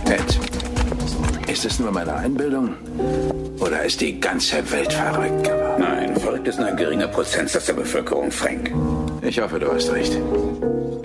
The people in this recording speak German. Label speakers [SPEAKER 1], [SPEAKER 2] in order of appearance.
[SPEAKER 1] Ed, ist es nur meine Einbildung? Oder ist die ganze Welt verrückt geworden?
[SPEAKER 2] Nein, verrückt ist nur ein geringer Prozentsatz der Bevölkerung, Frank.
[SPEAKER 1] Ich hoffe, du hast recht.